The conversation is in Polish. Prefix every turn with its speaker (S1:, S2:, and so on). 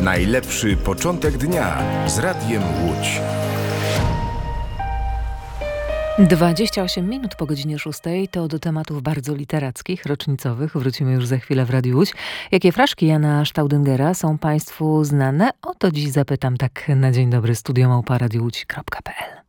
S1: Najlepszy początek dnia z Radiem Łódź.
S2: 28 minut po godzinie 6 to do tematów bardzo literackich, rocznicowych. Wrócimy już za chwilę w Radiu Łódź. Jakie fraszki Jana Staudingera są Państwu znane? O to dziś zapytam tak na dzień dobry studio@radiowódź.pl.